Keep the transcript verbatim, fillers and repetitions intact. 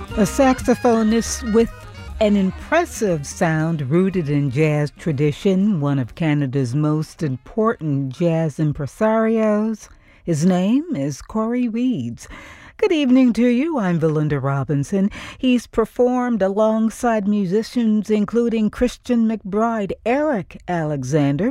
A saxophonist with an impressive sound rooted in jazz tradition, one of Canada's most important jazz impresarios. His name is Corey Reeds. Good evening to you. I'm Valinda Robinson. He's performed alongside musicians including Christian McBride, Eric Alexander,